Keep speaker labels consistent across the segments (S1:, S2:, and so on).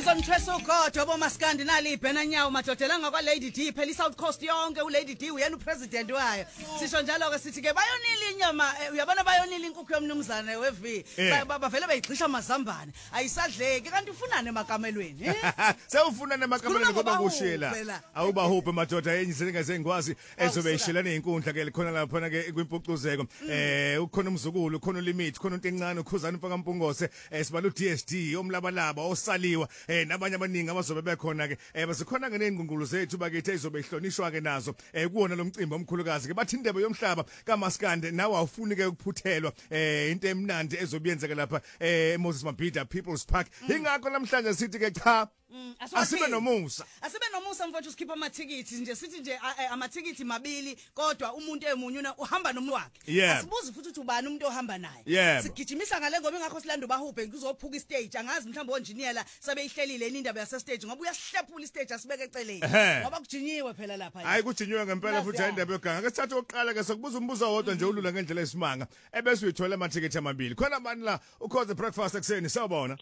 S1: Ngizomthwesa ugodo bomaskandi nali ibhena nyawo madodelanga kwa Lady D phela iSouth Coast yonke uLady D uyena upresident wayo. Sisho njalo ke sithi ke bayonila inyama uyabona bayonila inkukhu yomnumzane weV. Bavele bayigxisha amazambane. Ayisadleki kanti ufunane emakamelweni.
S2: Sewufunane emakamelweni ngoba kushela. Awubahuphe madoda yenye sengazengikwazi ezobe ishilana izinkundla ke likhona lapha ke kwimpucuzeko. Ukhona umzukulu, ukhona uLimit, ukhona into encane ukhuzana mfaka mpungose, sibala uDSD, omlabalaba, osaliwa, nabanye abaningi abazobe bekhona ke. Basikhona ke nezingqungqulo zethu bakithi ezobe ihlonishwa ke nazo. Kuwona lo mcimbi omkhulukazi ke bathi indebe yomhlaba kaMaskandi nawe awufuni ke ukuphuthelwa into emnandi ezobiyenzeka lapha eMoses Mabhida People's Park. Ingakho namhlanje sithi ke cha asibe nomusa.
S1: Asibe nomusa mfowethu sikhipha amathikithi nje sithi nje amathikithi mabili kodwa umuntu emunyuna uhamba nomuntu wakhe. Asibuzi futhi ukuthi ubani umuntu ohamba naye. Sigijimisa ngale ngoba ingakho silanda ubahuphe kuzophuka istage angazi mhlawumbe onjiniyela sabe ihlelile indaba yase stage ngoba uyasihlephula istage asibeke eceleni ngoba kujinyiwe phela lapha.
S2: Hayi kujinyiwe ngempela futhi indaba yoganga ke sithatha oqala ke sokubuza umbuzo wodwa nje ulula ngendlela esimanga ebese uyithola amathikithi amabili. Khona mani la ukhoze breakfast ekseni sawubona.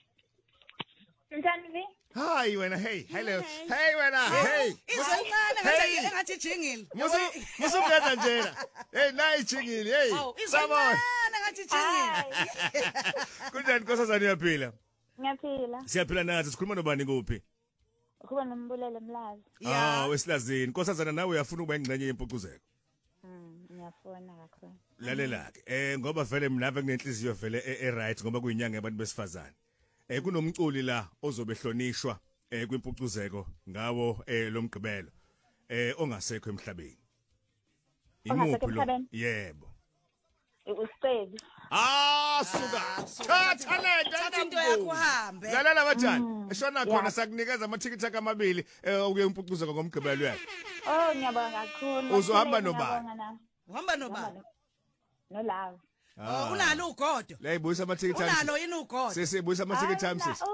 S3: Njani?
S2: Hi wena, hey, hello. Hey wena, hey.
S1: Izoncane ngathi jingile.
S2: Musukhetha njena. Hey, nayi jingile, hey.
S1: Sabona ngathi jingile.
S2: Kunjani Nkosazana uyaphila?
S3: Ngiyaphila.
S2: Siyaphila nathi sikhuluma nobani kuphi?
S3: Ukuba nombulele Mlazi.
S2: Wesilazini. Nkosazana nawe uyafuna ukuba ingxenye yempucuzeko?
S3: Ngiyafuna kakhulu.
S2: Lalela ke. Ngoba vele mina ave kunenhliziyo vele right ngoba kuyinyanga yabantu besifazane. Kunomculi la ozobe hlonishwa kwimpucuzeko ngawo lo mgqibelo ongasekho emhlabeni. Imuphi lo? Yebo.
S3: Usicebe.
S2: Suka. Thatha lento
S1: into yakho uhambe.
S2: Lalela bajani. Eshona khona sakunikeza amathikithi akamabili ukuye impucuzeko ngomgqibelo yakhe.
S3: Ngiyabonga kakhulu.
S2: Uzohamba nobani?
S1: Uhamba nobani?
S3: Nolava.
S1: Unalo ugodo.
S2: Layibuyisa amathikithi
S1: ami. Unalo yini ugodo?
S2: Sesibuyisa amathikithi ami sisi.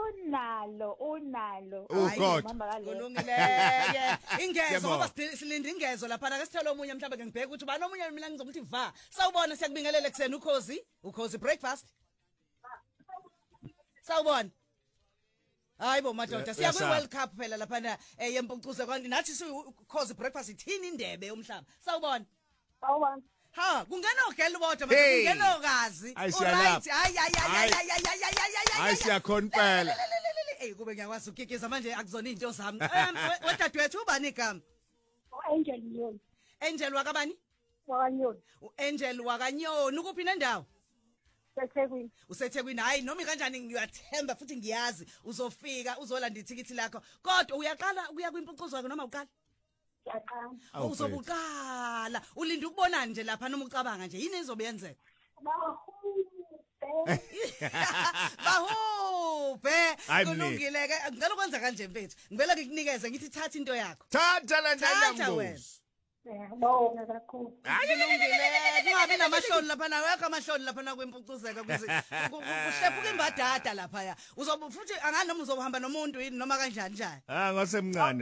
S3: Unalo.
S2: Ugodo.
S1: Kulungile. Ingezo ngoba silinda ingezo lapha ke sithela omunye mhlawumbe ke ngibheka ukuthi bani omunye mina ngizokuthi va. Sawubona siyakubingelela ekseni ukhozi breakfast. Sawubona. Hayibo madoda siya kwi World Cup phela lapha yempucuze kanti nathi ukhozi breakfast ithini indebe yomhlaba. Sawubona.
S3: Sawubona.
S1: Kungena ogel water manje kungena okazi.
S2: Alright. Hayi siyakhona phela.
S1: Kube ngiyakwazi ukikeza manje akuzona into zami. Wedadewethu ubani igama?
S3: Angel Nyoni.
S1: Angel wakabani?
S3: Wakanyoni.
S1: Angel wakanyoni ukuphi nendawo?
S3: Sethekwini.
S1: Usethekwini hayi noma kanjani ngiyathemba futhi ngiyazi uzofika uzolanda ithikithi lakho. Kodwa uyaqala ukuya kwimpucuzo yakho noma uqala? Uzobuqala ulinda ukubonani nje lapha noma ucabanga nje yini izobe yenzeka bahuphe kulungile ke ngicela ukwenza kanje mfethu ngivela ngikunikeze ngithi thatha into yakho
S2: thatha la ndambuzo
S3: ngiyabonga kakhulu
S1: kulungile kungabi namahloni lapha nawe yakho amahloni lapha na kwempucuzeka kuze kuhlephuka imbadada lapha ya uzobe futhi angani noma uzohamba nomuntu yini noma kanjani njani
S2: ngasemncane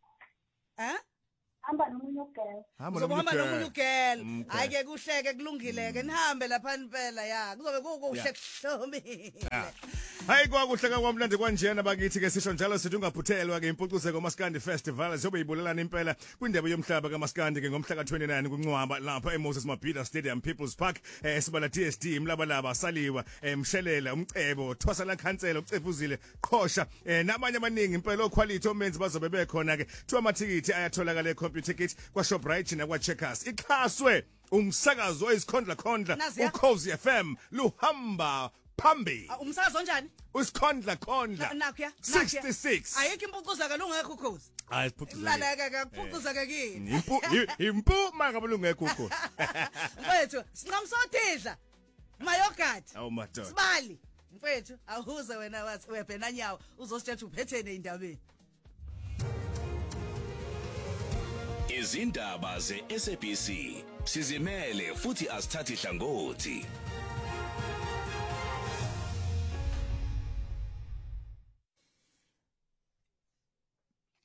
S3: hamba nomunye ugel.
S1: Uzohamba nomunye ugel. Hayi ke kuhleke kulungileke nihambe lapha impela ya. Kuzobe kuhle kuhlomile.
S2: Hayi kwakuhle kwamnandi kanjena bakithi ke sisho njalo sithi ungaphuthelwa ke impucuzeko Maskandi Festival zobe ibulelana impela kwindebe yomhlaba kaMaskandi ke ngomhla ka29 kuNcwaba lapha eMoses Mabhida Stadium People's Park sibala DSD imlabalaba saliwa mshelela umcebo thwasa la khansela ucefuzile qhosha nabanye abaningi impela oquality omenzi bazobe bekhona ke thiwa amathikithi ayatholakala computer kit kwa Shoprite nakwa Checkers ikhaswe umsakazo oyisikhondla khondla uKhozi FM luhamba Pambi.
S1: Umsakazo njani?
S2: Usikhondla khondla.
S1: Nakho ya.
S2: 66.
S1: Ayikho impucuzeka lungekho ukhozi.
S2: Hayi siphucuzeka.
S1: Laleka kaphucuzeka kini.
S2: Impu mangabe lungekho ukhozi.
S1: Mfethu, sinqamsodidla. Mayogadi.
S2: Awu madoda.
S1: Sibali. Mfethu, awuze wena wathi webhena nyawo uzosithetha uphethene indabeni.
S4: Izindaba ze-SABC sizimele futhi asithathi hlangothi.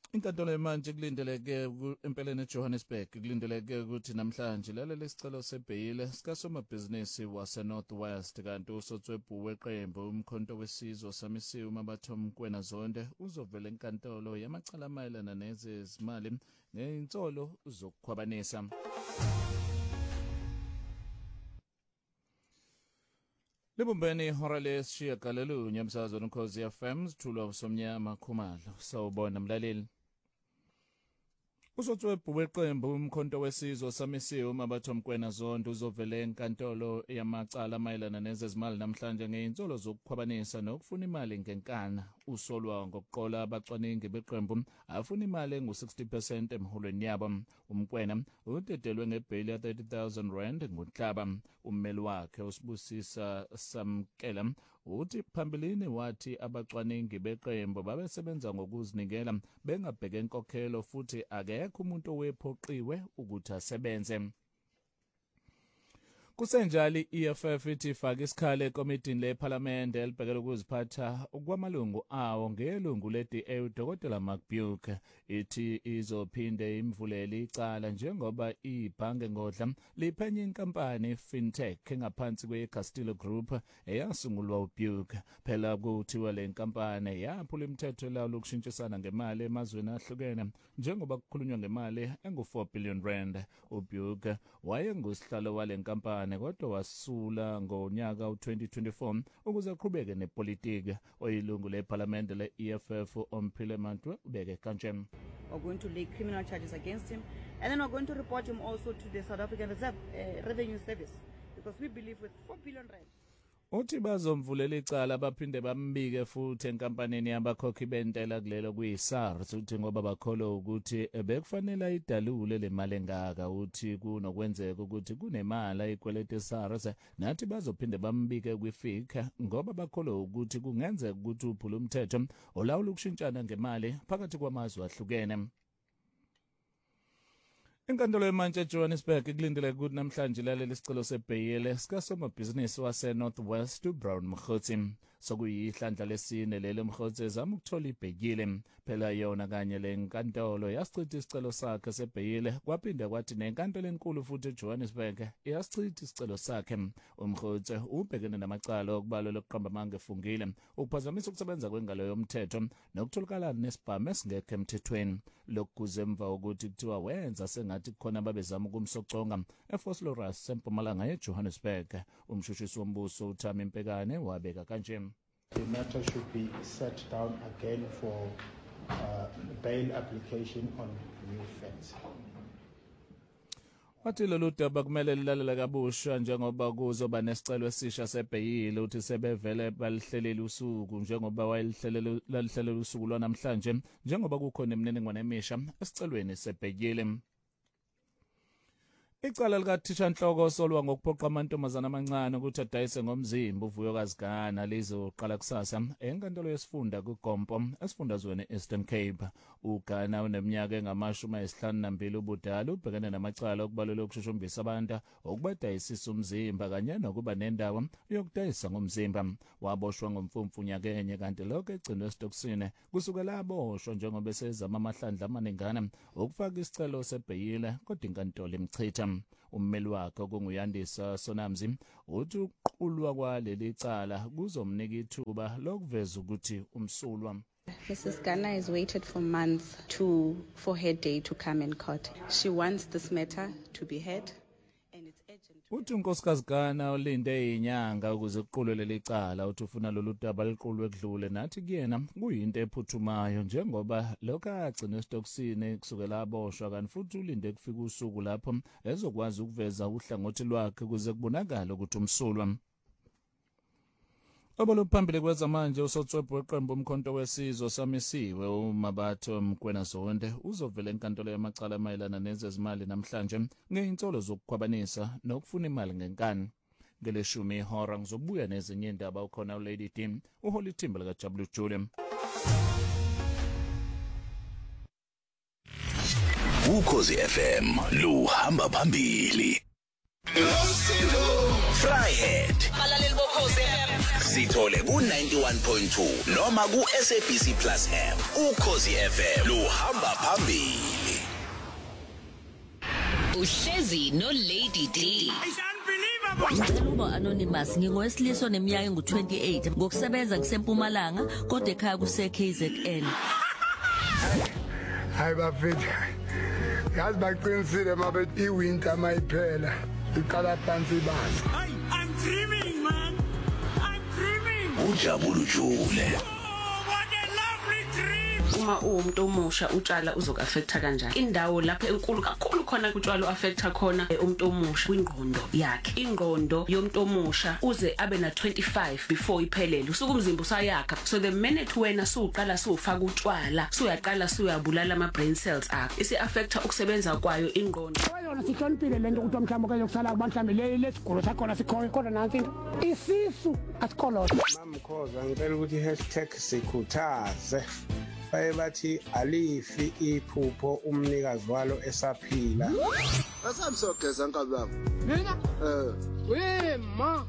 S5: Inkantolo yamanje kulindeleke empeleni eJohannesburg kulindeleke ukuthi namhlanje lalela isicelo sebheyile sikasomabhizinisi wase-North West kanti usotswebhu weqembu umkhonto wesizwe samisiwe uMabatho Mkwena Zonde uzovela enkantolo yamacala amayelana nezezimali ngeinsolo zokukhwabanisa. Libumbeni ihora lesishiyagalolunye emsakazweni Ukhozi FM sithulwa uSomnyama Khumalo. Sawubona mlaleli. Usotswebhu weqembu umkhonto wesizwe samisiwe uMabatho Mkwena Zonde uzovela enkantolo yamacala amayelana nezezimali namhlanje ngeinsolo zokukhwabanisa nokufuna imali ngenkana. Usolwa ngokuqola abacwaningi beqembu afuna imali engu-60% emholweni yabo. Umkwena udedelwe ngebheyili ya 30,000 rand ngoNhlaba. Ummeli wakhe uSibusisa Samkela uthi phambilini wathi abacwaningi beqembu babesebenza ngokuzinikela bengabheke inkokhelo futhi akekho umuntu owephoqiwe ukuthi asebenze. Kusenjali iEFF ithi ifaka isikhalo ekomidini lePhalamende elibhekele ukuziphatha kwamalungu awo ngelungu leDA uDokotela Macbuke ithi izophinde imvulele icala njengoba ibhange ngodla liphenya inkampani fintech engaphansi kweCastillo Group eyasungulwa uBuke. Phela kuthiwa le nkampani yaphula imithetho elawula ukushintshisana ngemali emazweni ahlukene njengoba kukhulunywa ngemali engu-4 billion rand. uBuke wayengusihlalo wale nkampani kodwa wasula ngonyaka u2024 ukuze aqhubeke nepolitiki. Oyilungu lePhalamende leEFF Omphile Mantwe ubeke kanje.
S6: We're going to lay criminal charges against him, and then we're going to report him also to the South African Revenue Service, because we believe with 4 billion rand.
S5: Uthi bazomvulela icala baphinde bambike futhi enkampanini yabakhokhi bentela kulelo kuyiSARS uthi ngoba bakholwa ukuthi bekufanele ayidalule le mali engaka. Uthi kunokwenzeka ukuthi kunemali ayikweleta eSARS nathi bazophinde bambike kwiFICA ngoba bakholwa ukuthi kungenzeka ukuthi uphula umthetho olawula ukushintshana ngemali phakathi kwamazwe ahlukene. Inkantolo yamanje eJohannesburg kulindele ukuthi namhlanje lalela isicelo sebheyile sikasomabhizinisi wase-North West uBrown Mkhotsi. Sokuyihlandla lesine lelo Mkhotsi ezama ukuthola ibhekile. Phela yona kanye le nkantolo yasichitha isicelo sakhe sebheyile kwaphinde kwathi nenkantolo enkulu futhi eJohannesburg yasichitha isicelo sakhe. uMkhotsi ubhekene namacala okubalwa lokuqamba amanga efungile, ukuphazamisa ukusebenza kwengalo yomthetho nokutholakala nesibhamu esingekho emthethweni. Lokhuze emva ukuthi kuthiwa wenza sengathi kukhona babezama ukumsoconga eFosloras seMpumalanga eJohannesburg. Umshushisi wombuso uThami Mpekane wabeka kanje.
S7: The matter should be set down again for bail application on new facts.
S5: Wathi lolu daba kumele lilalela kabusha njengoba kuzoba nesicelo esisha sebheyili uthi sebevele balihlelela usuku njengoba wayelihlelela usuku lwanamhlanje njengoba kukhona imininingwane emisha esicelweni sebheyili. Icala likaThishanhloko osolwa ngokuphoqa amantombazana amancane ukuthi adayise ngomzimba uVuyokazi Gana lizoqala kusasa enkantolo yesifunda kuGompo esifundazweni Eastern Cape. uGana uneminyaka engama-52 ubudala ubhekene namacala okubalula ukushushumbisa abantu ukubadayisisa umzimba kanye nokuba nendawo yokudayisa ngomzimba. Waboshwa ngomfumfu nyakenye kanti lokho egcinwe esitokisini kusukela aboshwa njengoba esezama amahlandla amaningana ukufaka isicelo sebheyile kodwa inkantolo imchitha. Ummeli wakhe okunguyandisa Sonamzi uthi ukuqulwa kwaleli cala kuzomnika ithuba lokuveza ukuthi umsulwa.
S8: Mrs. Gana has waited for months for her day to come in court. She wants this matter to be heard and it's urgent.
S5: Uthi unkosikazi Gana ulinde inyanga ukuze kuqulwe leli cala uthi ufuna lolu daba liqulwe kudlule nathi kuyena kuyinto ephuthumayo njengoba lokho agcina esitokisini kusukela aboshwa kanti futhi ulinde kufika usuku lapho ezokwazi ukuveza uhlangothi lwakhe ukuze kubonakala ukuthi umsulwa. Oboluphambili kwezamanje usotswebhu weqembu umkhonto wesizwe samisiwe uMabatho Mkwena Zonde uzovela enkantolo yamacala amayelana nezezimali namhlanje ngeinsolo zokukhwabanisa nokufuna imali ngenkani. Ngeleshumi ihora ngizobuya nezinye indaba ukhona uLady Team uHoly Thimba likaJW Julian.
S4: Ukhozi FM luhamba phambili. Fryhead balaleli bokhozi sithole ku 91.2 noma ku SABC Plus app ukhozi FM luhamba phambili.
S9: Uhlezi no Lady D.
S10: Ngicela uba anonymous ngingowesilisa oneminyaka engu28 ngokusebenza kusempumalanga kodwa ekhaya kuse KZN.
S11: Hayi bafethu. Yazi baqinisile mabet iwinter mayiphela. Iqala phansi bani.
S12: I'm dreaming man. I'm dreaming.
S4: Ujabulu Jule.
S13: Uma umuntu omusha utshala uzokaffecta kanjani indawo lapha enkulu kakhulu khona kutshwala affecta khona umuntu omusha kwingqondo yakhe ingqondo yomuntu omusha uze abe na 25 before iphelele usuku umzimba usayakha so the minute wena suqala sufaka utshwala suyaqala suyabulala ama brain cells akho isi affecta ukusebenza kwayo ingqondo
S14: yona sihloniphile lento ukuthi mhlawumbe kuyokusala kubantu mhlawumbe lesigolo sakhona sikhoyo kodwa nansi into isisu asikholoza
S15: mamkhoza ngicela ukuthi #sikhuthaze baye bathi alifi iphupho umnikazi walo esaphila
S16: asamsogeza nkabi lapho
S14: mina wema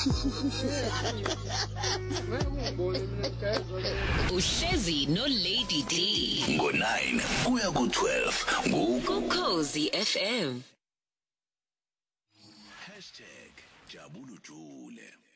S9: Uhlezi no Lady D.
S4: Ngo9 kuya ku12
S9: Ukhozi FM.
S4: #Jabulu Jule.